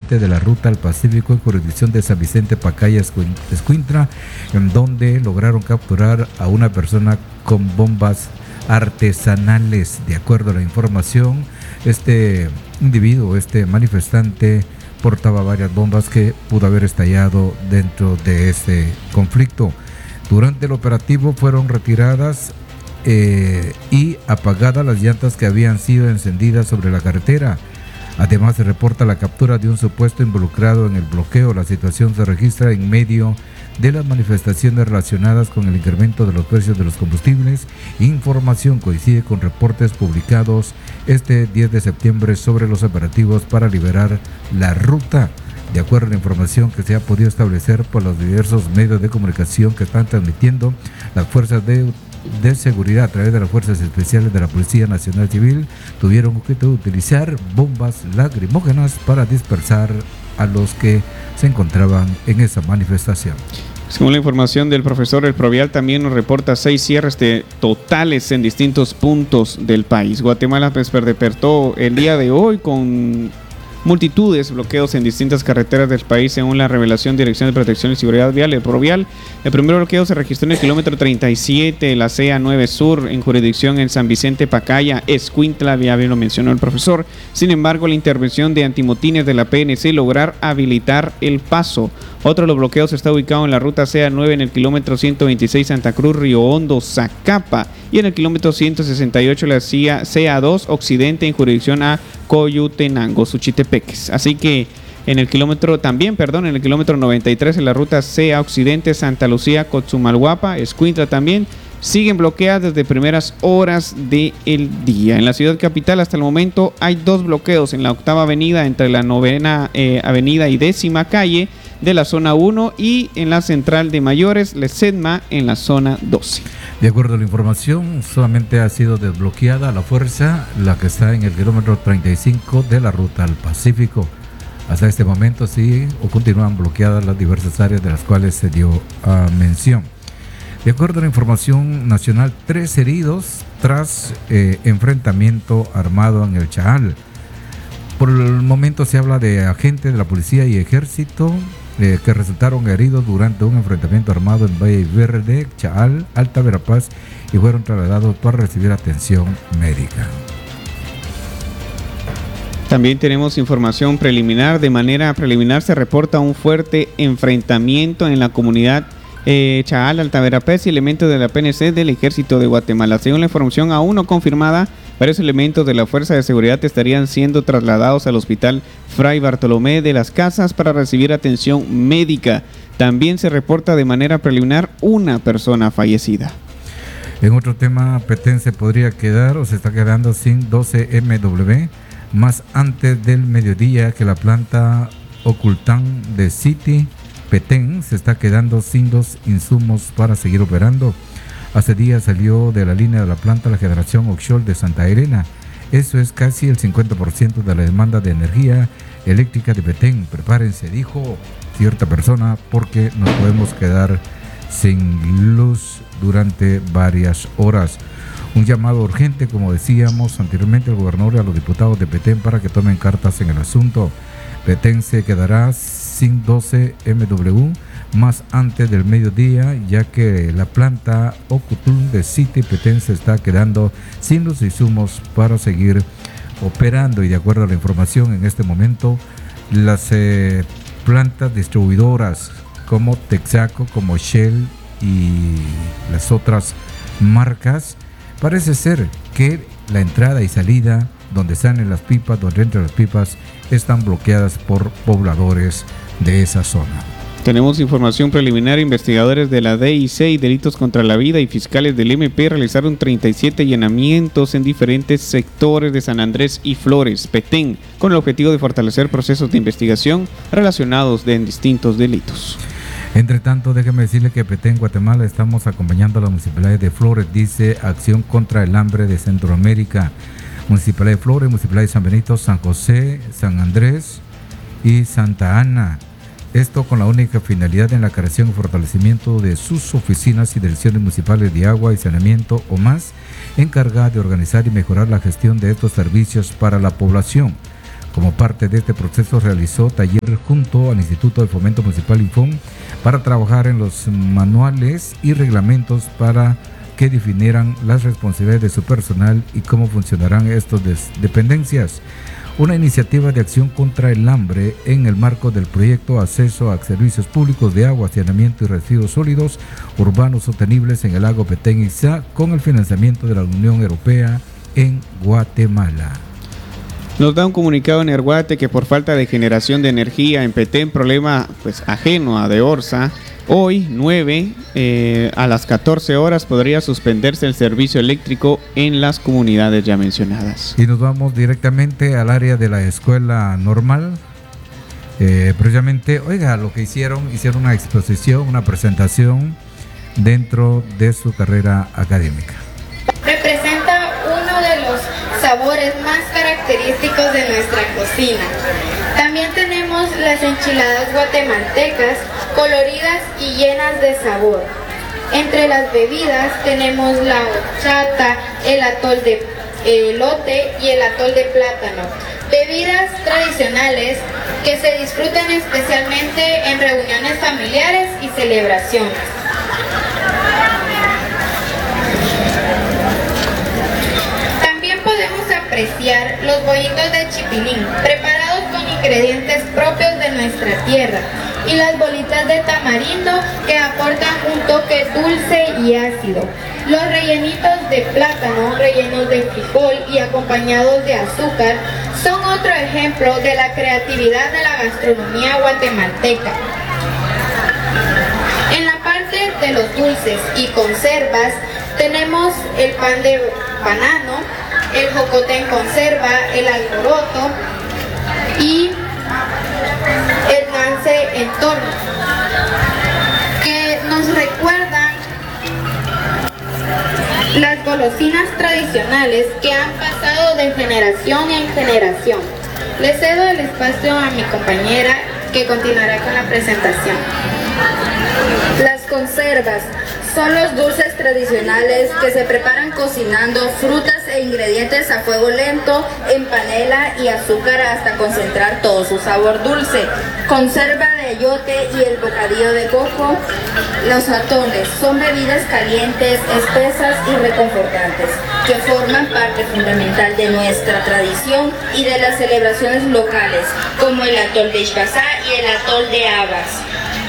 7 de la Ruta al Pacífico en jurisdicción de San Vicente Pacaya, Escuintla, en donde lograron capturar a una persona con bombas artesanales. De acuerdo a la información, este individuo, este manifestante, portaba varias bombas que pudo haber estallado dentro de este conflicto. Durante el operativo fueron retiradas y apagadas las llantas que habían sido encendidas sobre la carretera. Además, se reporta la captura de un supuesto involucrado en el bloqueo. La situación se registra en medio de las manifestaciones relacionadas con el incremento de los precios de los combustibles. Información coincide con reportes publicados este 10 de septiembre sobre los operativos para liberar la ruta. De acuerdo a la información que se ha podido establecer por los diversos medios de comunicación que están transmitiendo, las fuerzas de seguridad a través de las fuerzas especiales de la Policía Nacional Civil tuvieron que utilizar bombas lacrimógenas para dispersar a los que se encontraban en esa manifestación. Según la información del profesor, el Provial también nos reporta 6 cierres totales en distintos puntos del país. Guatemala despertó el día de hoy con multitudes bloqueos en distintas carreteras del país, según la revelación Dirección de Protección y Seguridad Vial, el Provial. El primer bloqueo se registró en el kilómetro 37, la CA 9 Sur, en jurisdicción en San Vicente Pacaya, Escuintla, ya bien lo mencionó el profesor. Sin embargo, la intervención de antimotines de la PNC lograr habilitar el paso. Otro de los bloqueos está ubicado en la ruta CA 9 en el kilómetro 126 Santa Cruz, Río Hondo, Zacapa, y en el kilómetro 168 la CA 2 Occidente en jurisdicción a Coyutenango, Suchitepeques. Así que en el kilómetro 93 en la ruta CA Occidente Santa Lucía, Cotzumalguapa, Escuintla también siguen bloqueadas desde primeras horas del día. En la ciudad capital hasta el momento hay 2 bloqueos en la 8ª avenida entre la 9ª avenida y 10ª calle de la zona 1 y en la central de Mayores, Ledesma, en la zona 12. De acuerdo a la información, solamente ha sido desbloqueada la fuerza, la que está en el kilómetro 35 de la Ruta al Pacífico. Hasta este momento sí o continúan bloqueadas las diversas áreas de las cuales se dio mención. De acuerdo a la información nacional, 3 heridos tras enfrentamiento armado en el Chaal. Por el momento se habla de agentes de la policía y ejército que resultaron heridos durante un enfrentamiento armado en Valle Verde, Chaal, Alta Verapaz, y fueron trasladados para recibir atención médica. También tenemos información preliminar. De manera preliminar se reporta un fuerte enfrentamiento en la comunidad Chaal, Alta Verapaz y elementos de la PNC del Ejército de Guatemala. Según la información aún no confirmada, varios elementos de la Fuerza de Seguridad estarían siendo trasladados al Hospital Fray Bartolomé de las Casas para recibir atención médica. También se reporta de manera preliminar una persona fallecida. En otro tema, Petén se podría quedar o se está quedando sin 12 MW más antes del mediodía que la planta Ocultán de City. Petén se está quedando sin los insumos para seguir operando. Hace días salió de la línea de la planta la generación offshore de Santa Elena. Eso es casi el 50% de la demanda de energía eléctrica de Petén. Prepárense, dijo cierta persona, porque nos podemos quedar sin luz durante varias horas. Un llamado urgente, como decíamos anteriormente, al gobernador y a los diputados de Petén para que tomen cartas en el asunto. Petén se quedará sin 12 MW más antes del mediodía, ya que la planta Ocultán de City Petén se está quedando sin los insumos para seguir operando. Y de acuerdo a la información, en este momento las plantas distribuidoras como Texaco, como Shell y las otras marcas, parece ser que la entrada y salida, donde salen las pipas, donde entran las pipas, están bloqueadas por pobladores de esa zona. Tenemos información preliminar. Investigadores de la DIC y Delitos contra la Vida y fiscales del MP realizaron 37 allanamientos en diferentes sectores de San Andrés y Flores, Petén, con el objetivo de fortalecer procesos de investigación relacionados en distintos delitos. Entre tanto, déjeme decirle que Petén, Guatemala, estamos acompañando a las municipalidades de Flores, dice Acción contra el Hambre de Centroamérica. Municipalidad de Flores, Municipalidad de San Benito, San José, San Andrés y Santa Ana. Esto con la única finalidad en la creación y fortalecimiento de sus oficinas y direcciones municipales de agua y saneamiento o más, encargada de organizar y mejorar la gestión de estos servicios para la población. Como parte de este proceso realizó taller junto al Instituto de Fomento Municipal Infom para trabajar en los manuales y reglamentos para que definieran las responsabilidades de su personal y cómo funcionarán estas dependencias. Una iniciativa de acción contra el hambre en el marco del proyecto Acceso a Servicios Públicos de Agua, Saneamiento y Residuos Sólidos Urbanos Sostenibles en el lago Petén Itzá, con el financiamiento de la Unión Europea en Guatemala. Nos da un comunicado en Erguate que por falta de generación de energía en Petén, problema pues ajeno a de Orsa, hoy 9 a las 14 horas podría suspenderse el servicio eléctrico en las comunidades ya mencionadas. Y nos vamos directamente al área de la escuela normal. Precisamente, oiga, lo que hicieron una exposición, una presentación dentro de su carrera académica. Representa uno de los sabores más característicos de nuestra cocina. También tenemos las enchiladas guatemaltecas, coloridas y llenas de sabor. Entre las bebidas tenemos la horchata, el atol de elote y el atol de plátano. Bebidas tradicionales que se disfrutan especialmente en reuniones familiares y celebraciones. Podemos apreciar los bollitos de chipilín, preparados con ingredientes propios de nuestra tierra, y las bolitas de tamarindo que aportan un toque dulce y ácido. Los rellenitos de plátano, rellenos de frijol y acompañados de azúcar, son otro ejemplo de la creatividad de la gastronomía guatemalteca. En la parte de los dulces y conservas tenemos el pan de banano, el jocote en conserva, el alboroto y el dance en torno, que nos recuerdan las golosinas tradicionales que han pasado de generación en generación. Le cedo el espacio a mi compañera que continuará con la presentación. Las conservas son los dulces tradicionales que se preparan cocinando frutas e ingredientes a fuego lento, en panela y azúcar hasta concentrar todo su sabor dulce. Conserva de eyote y el bocadillo de coco. Los atoles son bebidas calientes, espesas y reconfortantes que forman parte fundamental de nuestra tradición y de las celebraciones locales, como el atol de Ixpazá y el atol de Habas.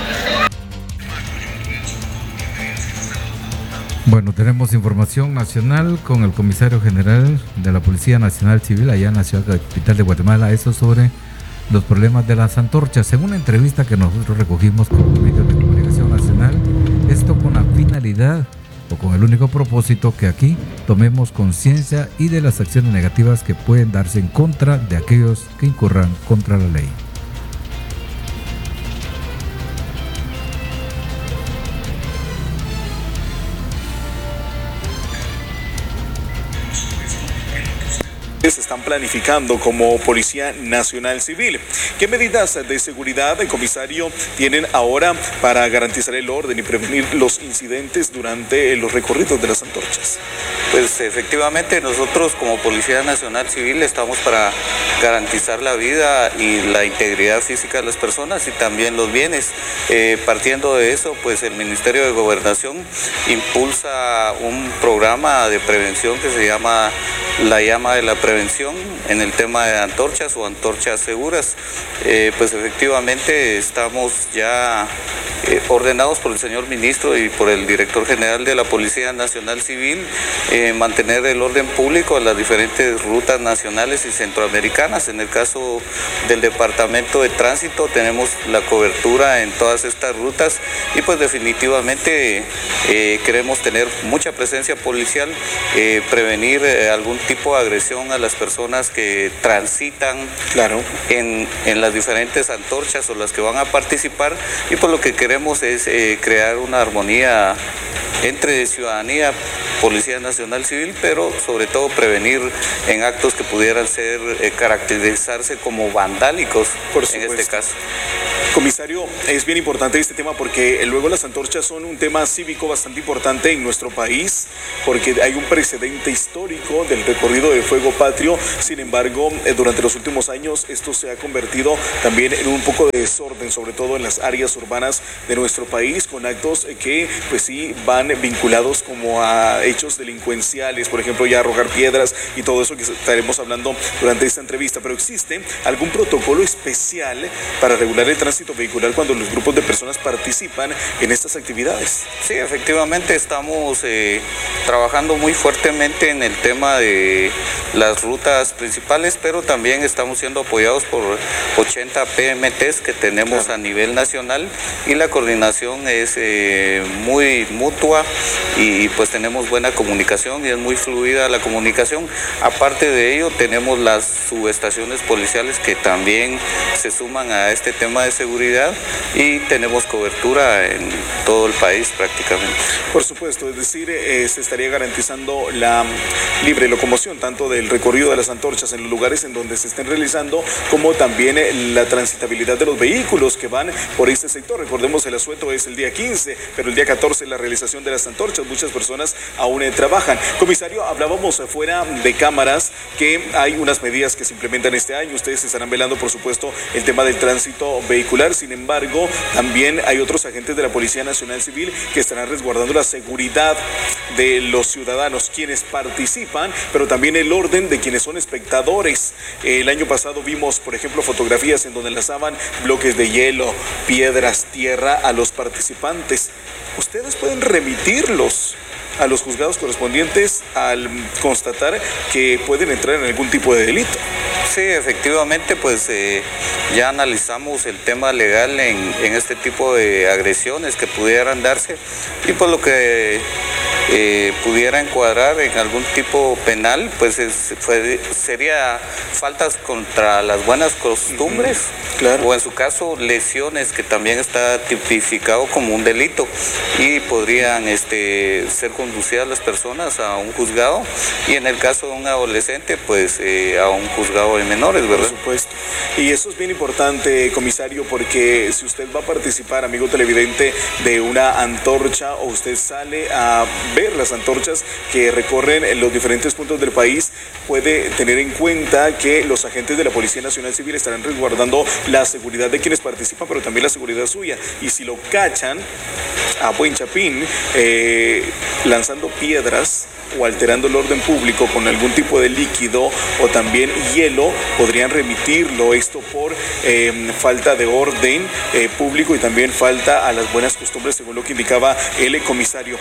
Bueno, tenemos información nacional con el comisario general de la Policía Nacional Civil allá en la ciudad capital de Guatemala, eso sobre los problemas de las antorchas. En una entrevista que nosotros recogimos con los medios de comunicación nacional, esto con la finalidad o con el único propósito que aquí tomemos conciencia y de las acciones negativas que pueden darse en contra de aquellos que incurran contra la ley. Se están planificando como Policía Nacional Civil. ¿Qué medidas de seguridad el comisario tienen ahora para garantizar el orden y prevenir los incidentes durante los recorridos de las antorchas? Pues efectivamente nosotros como Policía Nacional Civil estamos para garantizar la vida y la integridad física de las personas y también los bienes. Partiendo de eso, pues el Ministerio de Gobernación impulsa un programa de prevención que se llama La Llama de la Prevención en el tema de antorchas o antorchas seguras. Pues efectivamente estamos ya ordenados por el señor ministro y por el director general de la Policía Nacional Civil mantener el orden público en las diferentes rutas nacionales y centroamericanas. En el caso del Departamento de Tránsito tenemos la cobertura en todas estas rutas y pues definitivamente queremos tener mucha presencia policial, prevenir algún tipo de agresión a las personas que transitan en las diferentes antorchas o las que van a participar, y por lo que queremos es crear una armonía entre ciudadanía, Policía Nacional Civil, pero sobre todo prevenir en actos que pudieran ser caracterizarse como vandálicos en este caso. Comisario, es bien importante este tema porque luego las antorchas son un tema cívico bastante importante en nuestro país, porque hay un precedente histórico del recorrido de fuego patrio. Sin embargo, durante los últimos años esto se ha convertido también en un poco de desorden, sobre todo en las áreas urbanas de nuestro país, con actos que pues sí van vinculados como a hechos delincuenciales, por ejemplo ya arrojar piedras y todo eso que estaremos hablando durante esta entrevista. Pero ¿existe algún protocolo especial para regular el tránsito vehicular cuando los grupos de personas participan en estas actividades? Sí, efectivamente estamos trabajando muy fuertemente en el tema de las rutas principales, pero también estamos siendo apoyados por 80 PMTs que tenemos a nivel nacional, y la coordinación es muy mutua y pues tenemos buena comunicación y es muy fluida la comunicación. Aparte de ello, tenemos las subestaciones policiales que también se suman a este tema de seguridad y tenemos cobertura en todo el país prácticamente. Por supuesto, es decir, se estaría garantizando la libre locomoción tanto del recorrido de las antorchas en los lugares en donde se estén realizando, como también la transitabilidad de los vehículos que van por este sector. Recordemos, el asueto es el día 15, pero el día 14 la realización de las antorchas. Muchas personas aún trabajan. Comisario, hablábamos fuera de cámaras que hay unas medidas que se implementan este año. Ustedes estarán velando, por supuesto, el tema del tránsito vehicular. Sin embargo, también hay otros agentes de la Policía Nacional Civil que estarán resguardando la seguridad de los ciudadanos quienes participan, pero también el orden de quienes son espectadores. El año pasado vimos, por ejemplo, fotografías en donde lanzaban bloques de hielo, piedras, tierra a los participantes. Ustedes pueden remitirlos a los juzgados correspondientes al constatar que pueden entrar en algún tipo de delito. Sí, efectivamente, pues ya analizamos el tema legal en este tipo de agresiones que pudieran darse, y por lo que pudiera encuadrar en algún tipo penal, pues sería faltas contra las buenas costumbres, claro, o en su caso lesiones, que también está tipificado como un delito, y podrían ser conducidas las personas a un juzgado, y en el caso de un adolescente, pues a un juzgado de menores, ¿verdad? Por supuesto. Y eso es bien importante, comisario, porque si usted va a participar, amigo televidente, de una antorcha, o usted sale a ver las antorchas que recorren en los diferentes puntos del país, puede tener en cuenta que los agentes de la Policía Nacional Civil estarán resguardando la seguridad de quienes participan, pero también la seguridad suya. Y si lo cachan a buen chapín lanzando piedras o alterando el orden público con algún tipo de líquido o también hielo, podrían remitirlo, esto por falta de orden público y también falta a las buenas costumbres, según lo que indicaba el comisario.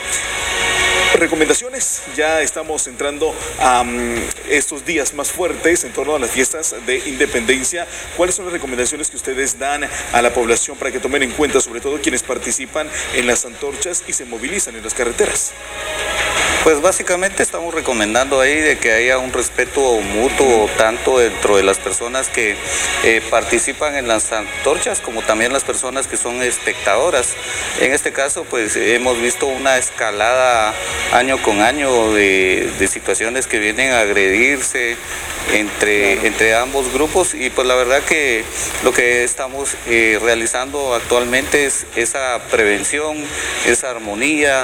Recomendaciones, ya estamos entrando a estos días más fuertes en torno a las fiestas de independencia. ¿Cuáles son las recomendaciones que ustedes dan a la población para que tomen en cuenta, sobre todo quienes participan en las antorchas y se movilizan en las carreteras? Pues básicamente estamos recomendando ahí de que haya un respeto mutuo, tanto dentro de las personas que participan en las antorchas, como también las personas que son espectadoras. En este caso, pues hemos visto una escalada año con año de situaciones que vienen a agredirse entre ambos grupos, y pues la verdad que lo que estamos realizando actualmente es esa prevención, esa armonía,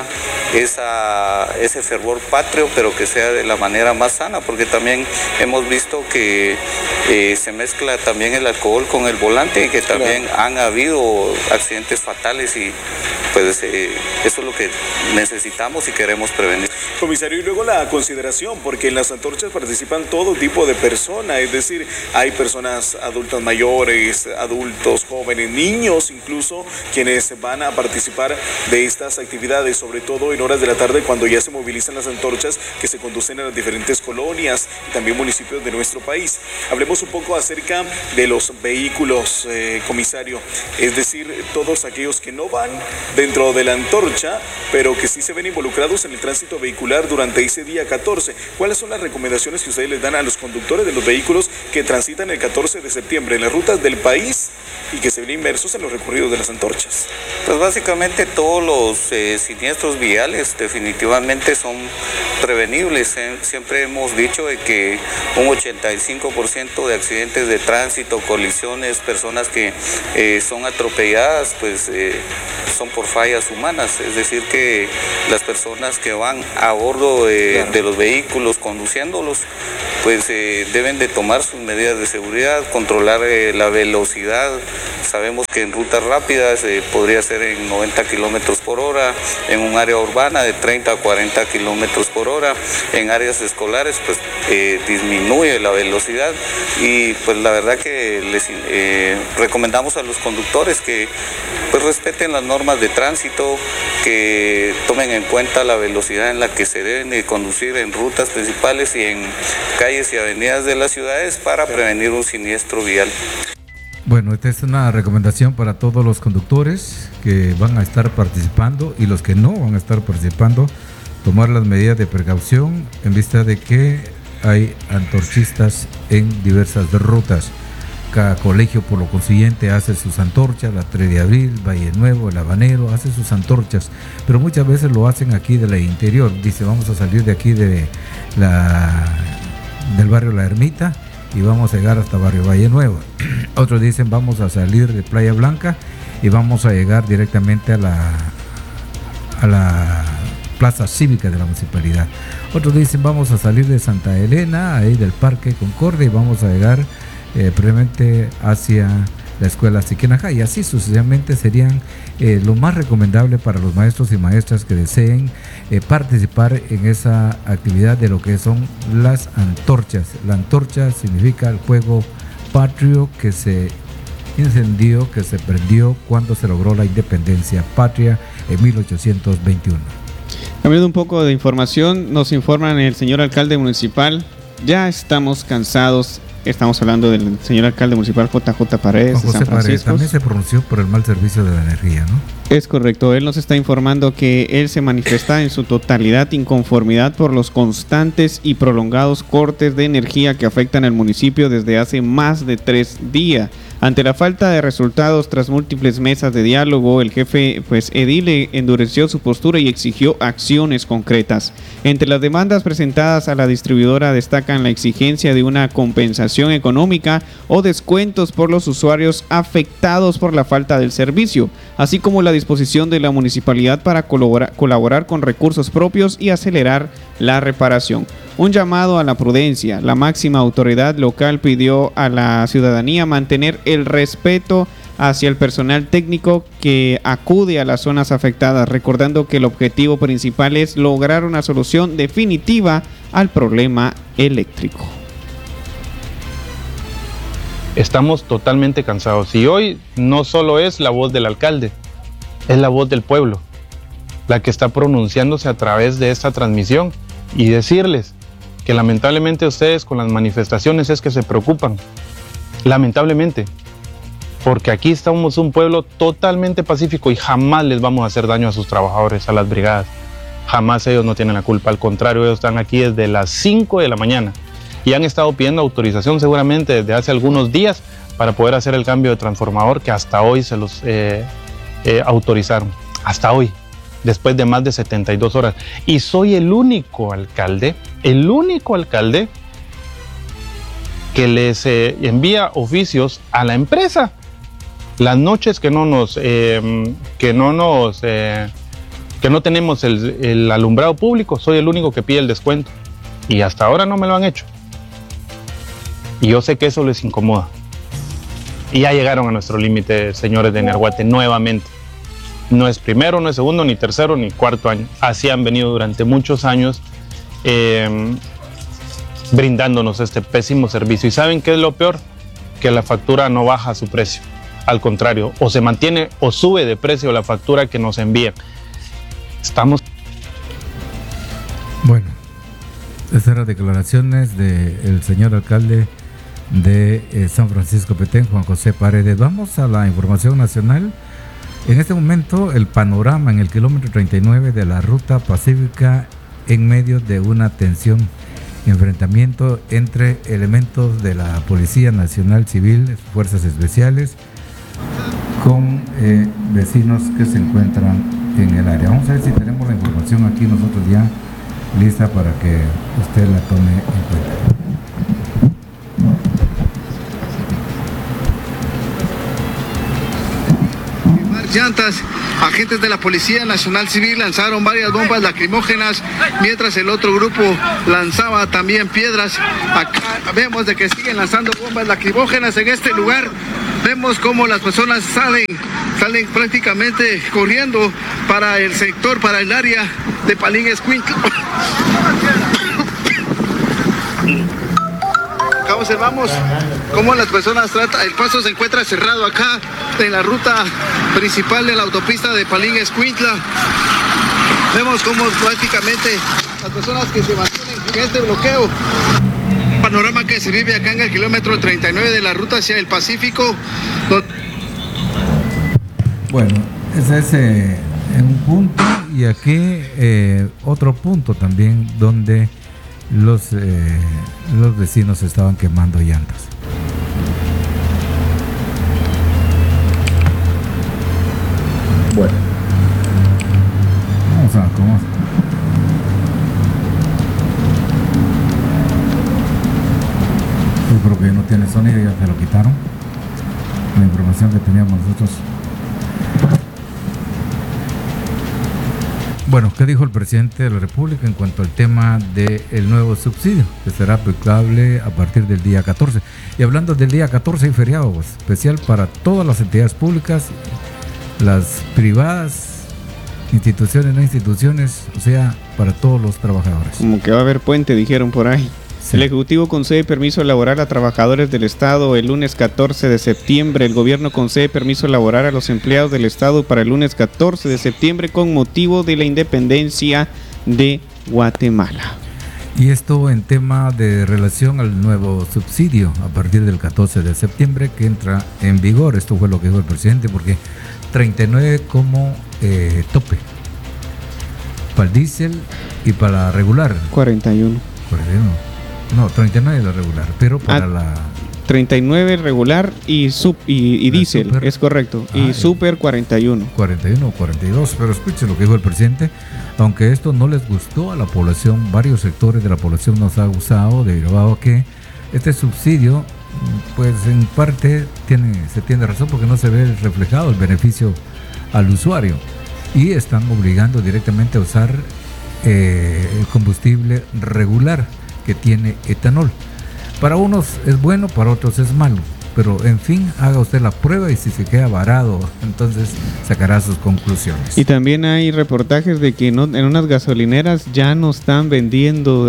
ese fervor patrio, pero que sea de la manera más sana, porque también hemos visto que se mezcla también el alcohol con el volante, y que también han habido accidentes fatales, y pues eso es lo que necesitamos y queremos prevenir. Comisario, y luego la consideración, porque en las antorchas participan todo tipo de personas, es decir, hay personas adultas mayores, adultos, jóvenes, niños incluso, quienes van a participar de estas actividades, sobre todo en horas de la tarde, cuando ya se movilizan las antorchas que se conducen a las diferentes colonias y también municipios de nuestro país. Hablemos un poco acerca de los vehículos, comisario, es decir, todos aquellos que no van dentro de la antorcha, pero que sí se ven involucrados en el tránsito vehicular durante ese día 14. ¿Cuáles son las recomendaciones que ustedes les dan a los conductores de los vehículos que transitan el 14 de septiembre en las rutas del país y que se ven inmersos en los recorridos de las antorchas? Pues básicamente todos los siniestros viales definitivamente son prevenibles. Siempre hemos dicho de que un 85% de accidentes de tránsito, colisiones, personas que son atropelladas, pues son por fallas humanas. Es decir, que las personas que van a bordo de los vehículos conduciéndolos, pues deben de tomar sus medidas de seguridad, controlar la velocidad. Sabemos que en rutas rápidas podría ser en 90 kilómetros por hora, en un área urbana de 30 a 40 kilómetros por hora, en áreas escolares pues disminuye la velocidad y pues la verdad que les recomendamos a los conductores que pues respeten las normas de tránsito, que tomen en cuenta la velocidad en la que se deben de conducir en rutas principales y en calles y avenidas de las ciudades para prevenir un siniestro vial. Bueno, esta es una recomendación para todos los conductores que van a estar participando y los que no van a estar participando, tomar las medidas de precaución en vista de que hay antorchistas en diversas rutas. Cada colegio, por lo consiguiente, hace sus antorchas, la 3 de abril, Valle Nuevo, el Habanero, hace sus antorchas, pero muchas veces lo hacen aquí de la interior. Dice, vamos a salir de aquí del barrio La Ermita y vamos a llegar hasta barrio Valle Nuevo. Otros dicen, vamos a salir de Playa Blanca y vamos a llegar directamente a la plaza cívica de la municipalidad. Otros dicen, vamos a salir de Santa Elena, ahí del Parque Concordia, y vamos a llegar previamente hacia la escuela Siquinajá, y así sucesivamente serían lo más recomendable para los maestros y maestras que deseen participar en esa actividad de lo que son las antorchas. La antorcha significa el fuego patrio que se incendió, que se prendió cuando se logró la independencia patria en 1821. Cambiando un poco de información, nos informan el señor alcalde municipal, ya estamos cansados. Estamos hablando del señor alcalde municipal JJ Paredes de San Francisco. También se pronunció por el mal servicio de la energía, ¿no? Es correcto, él nos está informando que él se manifiesta en su totalidad inconformidad por los constantes y prolongados cortes de energía que afectan al municipio desde hace más de 3 días. Ante la falta de resultados tras múltiples mesas de diálogo, el jefe edil endureció su postura y exigió acciones concretas. Entre las demandas presentadas a la distribuidora destacan la exigencia de una compensación económica o descuentos por los usuarios afectados por la falta del servicio, así como la disposición de la municipalidad para colaborar con recursos propios y acelerar la reparación. Un llamado a la prudencia. La máxima autoridad local pidió a la ciudadanía mantener el respeto hacia el personal técnico que acude a las zonas afectadas, recordando que el objetivo principal es lograr una solución definitiva al problema eléctrico. Estamos totalmente cansados y hoy no solo es la voz del alcalde, es la voz del pueblo, la que está pronunciándose a través de esta transmisión y decirles que lamentablemente ustedes con las manifestaciones es que se preocupan, lamentablemente, porque aquí estamos un pueblo totalmente pacífico y jamás les vamos a hacer daño a sus trabajadores, a las brigadas, jamás ellos no tienen la culpa, al contrario, ellos están aquí desde las 5 de la mañana y han estado pidiendo autorización seguramente desde hace algunos días para poder hacer el cambio de transformador que hasta hoy se los autorizaron, hasta hoy, después de más de 72 horas. Y soy el único alcalde que les envía oficios a la empresa. Las noches que no tenemos el alumbrado público, soy el único que pide el descuento. Y hasta ahora no me lo han hecho. Y yo sé que eso les incomoda. Y ya llegaron a nuestro límite, señores de Energuate, nuevamente. No es primero, no es segundo, ni tercero, ni cuarto año. Así han venido durante muchos años brindándonos este pésimo servicio. ¿Y saben qué es lo peor? Que la factura no baja su precio. Al contrario, o se mantiene o sube de precio la factura que nos envían. Estamos... Bueno, estas eran declaraciones del señor alcalde de San Francisco Petén, Juan José Paredes. Vamos a la información nacional. En este momento, el panorama en el kilómetro 39 de la ruta pacífica en medio de una tensión, enfrentamiento entre elementos de la Policía Nacional Civil, Fuerzas Especiales, con vecinos que se encuentran en el área. Vamos a ver si tenemos la información aquí nosotros ya lista para que usted la tome en cuenta. Llantas, agentes de la Policía Nacional Civil lanzaron varias bombas lacrimógenas, mientras el otro grupo lanzaba también piedras. Acá vemos de que siguen lanzando bombas lacrimógenas en este lugar. Vemos cómo las personas salen prácticamente corriendo para el sector, para el área de Palín Escuintla. Acá observamos cómo las personas el paso se encuentra cerrado acá en la ruta principal de la autopista de Palín Escuintla. Vemos cómo prácticamente las personas que se mantienen en este bloqueo. Panorama que se vive acá en el kilómetro 39 de la ruta hacia el Pacífico. Bueno, ese es un punto, y aquí otro punto también donde los vecinos estaban quemando llantas. Bueno, vamos a ver cómo. Yo creo que no tiene sonido, ya se lo quitaron. La información que teníamos nosotros. Bueno, ¿qué dijo el presidente de la República en cuanto al tema del nuevo subsidio que será aplicable a partir del día 14? Y hablando del día 14, hay feriado especial para todas las entidades públicas, las privadas, instituciones, no instituciones, o sea, para todos los trabajadores. Como que va a haber puente, dijeron por ahí. Sí. El Ejecutivo concede permiso laboral a trabajadores del Estado el lunes 14 de septiembre. El gobierno concede permiso laboral a los empleados del Estado para el lunes 14 de septiembre con motivo de la independencia de Guatemala. Y esto en tema de relación al nuevo subsidio a partir del 14 de septiembre que entra en vigor. Esto fue lo que dijo el presidente, porque 39 como tope para el diésel y para la regular. 41. No, 39 la regular, pero para la 39 regular y diésel, es correcto. Y super 41. 41 o 42, pero escuchen lo que dijo el presidente. Aunque esto no les gustó a la población, varios sectores de la población nos ha gustado, derivado a que este subsidio, pues en parte se tiene razón, porque no se ve reflejado el beneficio al usuario y están obligando directamente a usar el combustible regular que tiene etanol. Para unos es bueno, para otros es malo, pero en fin, haga usted la prueba y si se queda varado, entonces sacará sus conclusiones. Y también hay reportajes de que en unas gasolineras ya no están vendiendo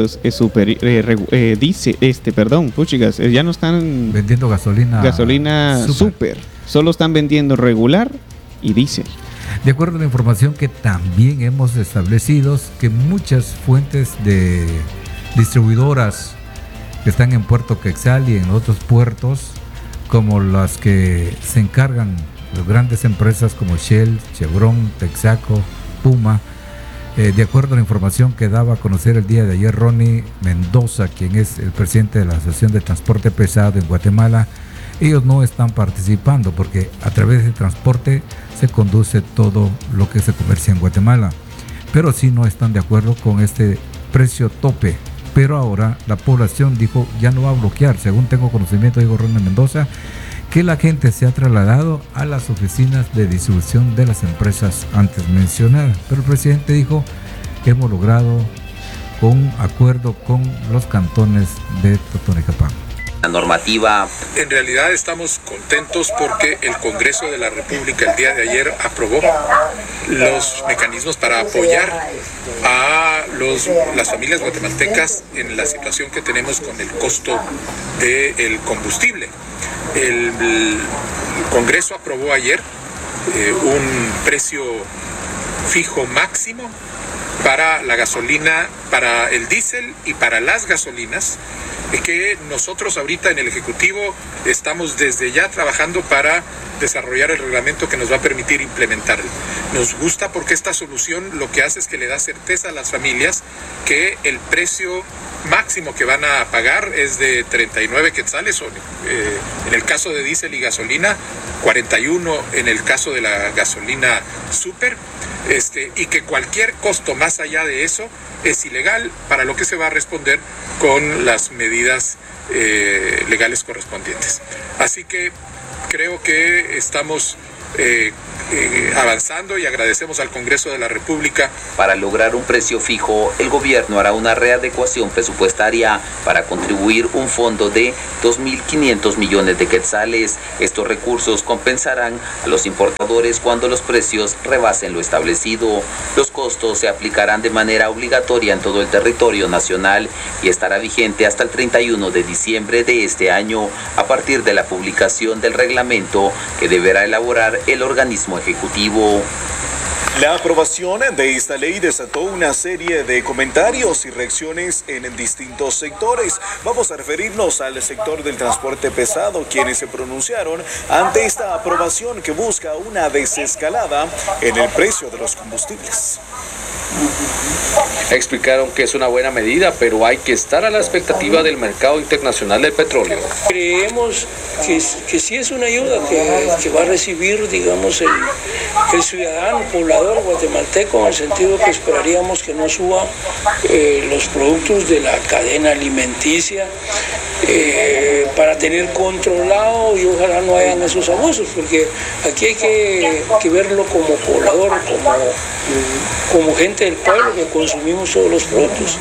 ya no están vendiendo gasolina super, solo están vendiendo regular y diésel. De acuerdo a la información que también hemos establecido, que muchas fuentes de distribuidoras que están en Puerto Quetzal y en otros puertos, como las que se encargan de grandes empresas como Shell, Chevron, Texaco, Puma, de acuerdo a la información que daba a conocer el día de ayer Ronnie Mendoza, quien es el presidente de la Asociación de Transporte Pesado en Guatemala, ellos no están participando porque a través del transporte se conduce todo lo que se comercia en Guatemala, pero sí no están de acuerdo con este precio tope. Pero ahora la población dijo ya no va a bloquear, según tengo conocimiento, dijo Ronald Mendoza, que la gente se ha trasladado a las oficinas de distribución de las empresas antes mencionadas. Pero el presidente dijo que hemos logrado un acuerdo con los cantones de Totonicapán. La normativa. En realidad estamos contentos porque el Congreso de la República el día de ayer aprobó los mecanismos para apoyar a las familias guatemaltecas en la situación que tenemos con el costo del combustible. El Congreso aprobó ayer un precio fijo máximo para la gasolina, para el diésel y para las gasolinas, que nosotros ahorita en el Ejecutivo estamos desde ya trabajando para desarrollar el reglamento que nos va a permitir implementarlo. Nos gusta porque esta solución lo que hace es que le da certeza a las familias que el precio máximo que van a pagar es de 39 quetzales, en el caso de diésel y gasolina, 41 en el caso de la gasolina super, y que cualquier costo más allá de eso es ilegal, para lo que se va a responder con las medidas legales correspondientes. Así que creo que estamos avanzando y agradecemos al Congreso de la República. Para lograr un precio fijo, el gobierno hará una readecuación presupuestaria para contribuir un fondo de 2.500 millones de quetzales. Estos recursos compensarán a los importadores cuando los precios rebasen lo establecido. Los costos se aplicarán de manera obligatoria en todo el territorio nacional y estará vigente hasta el 31 de diciembre de este año, a partir de la publicación del reglamento que deberá elaborar el organismo ejecutivo. La aprobación de esta ley desató una serie de comentarios y reacciones en distintos sectores. Vamos a referirnos al sector del transporte pesado, quienes se pronunciaron ante esta aprobación que busca una desescalada en el precio de los combustibles. Explicaron que es una buena medida, pero hay que estar a la expectativa del mercado internacional del petróleo. Creemos que sí es una ayuda que va a recibir, digamos, el ciudadano poblador guatemalteco, en el sentido que esperaríamos que no suba los productos de la cadena alimenticia, para tener controlado, y ojalá no hayan esos abusos, porque aquí hay que verlo como poblador, como gente del pueblo que consumimos todos los productos.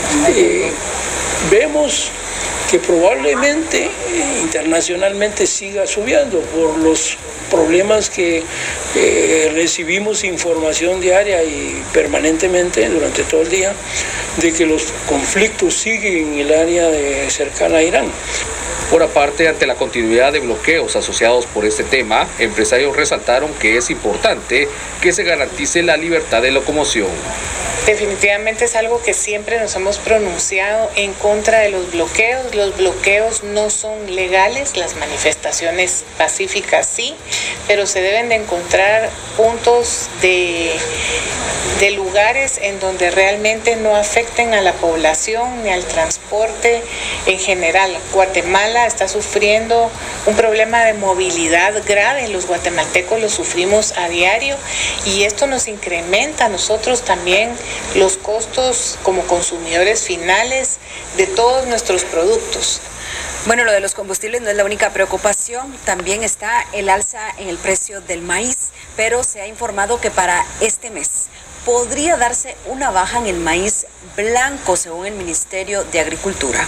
Vemos que probablemente internacionalmente siga subiendo por los problemas que recibimos información diaria y permanentemente durante todo el día de que los conflictos siguen en el área cercana a Irán. Por aparte, ante la continuidad de bloqueos asociados por este tema, empresarios resaltaron que es importante que se garantice la libertad de locomoción. Definitivamente es algo que siempre nos hemos pronunciado en contra de los bloqueos. Los bloqueos no son legales, las manifestaciones pacíficas sí, pero se deben de encontrar puntos de lugares en donde realmente no afecten a la población ni al transporte en general. Guatemala está sufriendo un problema de movilidad grave, los guatemaltecos lo sufrimos a diario y esto nos incrementa a nosotros también los costos como consumidores finales de todos nuestros productos. Bueno, lo de los combustibles no es la única preocupación, también está el alza en el precio del maíz, pero se ha informado que para este mes podría darse una baja en el maíz blanco, según el Ministerio de Agricultura.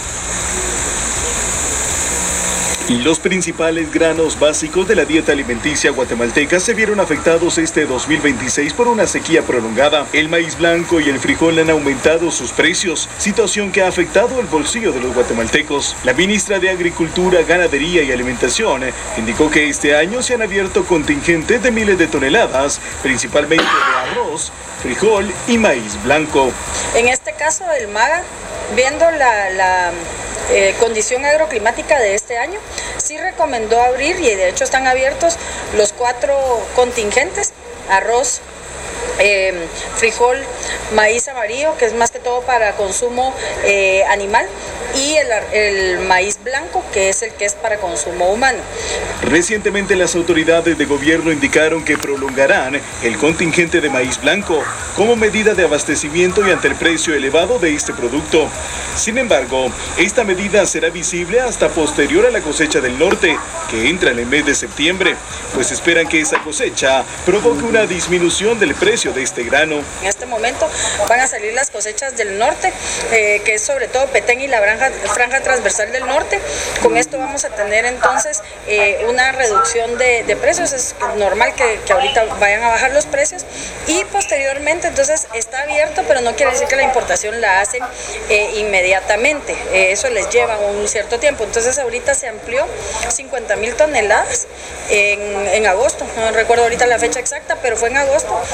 Los principales granos básicos de la dieta alimenticia guatemalteca se vieron afectados este 2026 por una sequía prolongada. El maíz blanco y el frijol han aumentado sus precios, situación que ha afectado el bolsillo de los guatemaltecos. La ministra de Agricultura, Ganadería y Alimentación indicó que este año se han abierto contingentes de miles de toneladas, principalmente de arroz, frijol y maíz blanco. En este caso, el MAGA, viendo la condición agroclimática de este año, sí recomendó abrir, y de hecho están abiertos los 4 contingentes: arroz, frijol, maíz amarillo, que es más que todo para consumo animal, y el maíz blanco, que es el que es para consumo humano. Recientemente las autoridades de gobierno indicaron que prolongarán el contingente de maíz blanco como medida de abastecimiento y ante el precio elevado de este producto. Sin embargo, esta medida será visible hasta posterior a la cosecha del norte, que entra en el mes de septiembre, pues esperan que esa cosecha provoque una disminución del precio de este grano. En este momento van a salir las cosechas del norte, que es sobre todo Petén y la franja transversal del norte. Con esto vamos a tener entonces una reducción de precios. Es normal que ahorita vayan a bajar los precios y posteriormente entonces está abierto, pero no quiere decir que la importación la hacen inmediatamente. Eso les lleva un cierto tiempo. Entonces ahorita se amplió 50,000 toneladas en agosto. No recuerdo ahorita la fecha exacta, pero fue en agosto, y de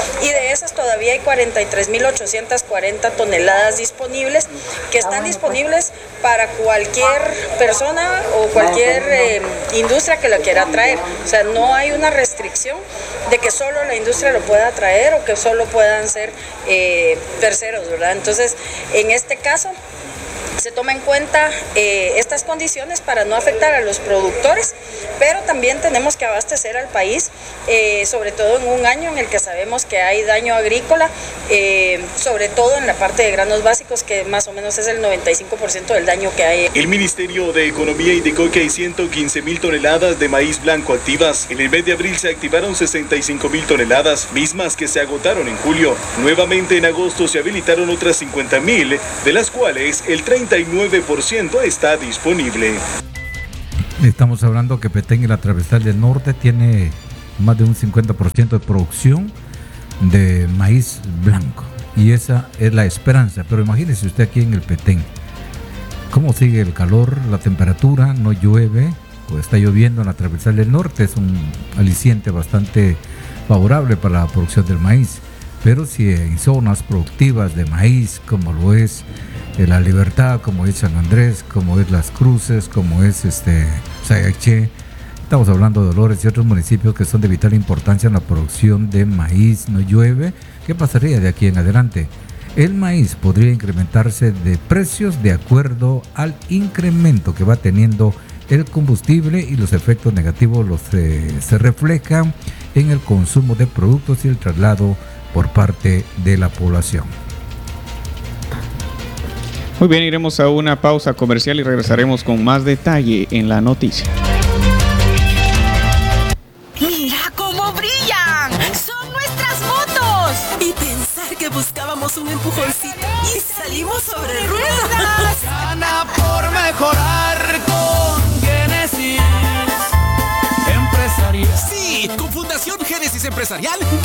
de esas todavía hay 43.840 toneladas disponibles, que están disponibles para cualquier persona o cualquier industria que la quiera traer. O sea, no hay una restricción de que solo la industria lo pueda traer o que solo puedan ser terceros, ¿verdad? Entonces, en este caso, se toma en cuenta estas condiciones para no afectar a los productores, pero también tenemos que abastecer al país, sobre todo en un año en el que sabemos que hay daño agrícola, sobre todo en la parte de granos básicos, que más o menos es el 95% del daño que hay. El Ministerio de Economía indicó que hay 115.000 toneladas de maíz blanco activas. En el mes de abril se activaron 65.000 toneladas, mismas que se agotaron en julio. Nuevamente en agosto se habilitaron otras 50.000, de las cuales el 39% está disponible. Estamos hablando que Petén y la Transversal del Norte tiene más de un 50% de producción de maíz blanco. Y esa es la esperanza. Pero imagínese usted aquí en el Petén, cómo sigue el calor, la temperatura, no llueve, o está lloviendo en la Transversal del Norte. Es un aliciente bastante favorable para la producción del maíz. Pero si en zonas productivas de maíz, como lo es La Libertad, como es San Andrés, como es Las Cruces, como es Sayaché, estamos hablando de Dolores y otros municipios que son de vital importancia en la producción de maíz, no llueve, ¿qué pasaría de aquí en adelante? El maíz podría incrementarse de precios de acuerdo al incremento que va teniendo el combustible, y los efectos negativos se reflejan en el consumo de productos y el traslado por parte de la población. Muy bien, iremos a una pausa comercial y regresaremos con más detalle en la noticia. ¡Mira cómo brillan! ¡Son nuestras motos! Y pensar que buscábamos un empujoncito y salimos sobre ruedas. Gana por mejorar con Génesis Empresarial. Sí, con Fundación Génesis Empresarial